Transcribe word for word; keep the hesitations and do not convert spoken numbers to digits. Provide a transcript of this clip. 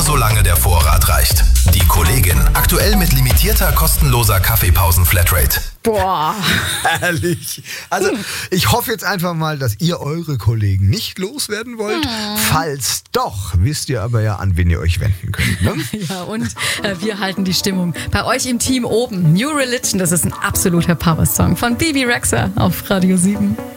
solange der Vorrat reicht. Die Kollegin, aktuell mit limitierter kostenloser Kaffeepausen-Flatrate. Boah. Herrlich. Also ich hoffe jetzt einfach mal, dass ihr eure Kollegen nicht loswerden wollt. Hm. Falls doch, wisst ihr aber ja, an wen ihr euch wenden könnt. Ne? Ja, und äh, wir halten die Stimmung bei euch im Team oben. New Religion, das ist ein absoluter Power-Song von Bebe Rexha auf Radio sieben.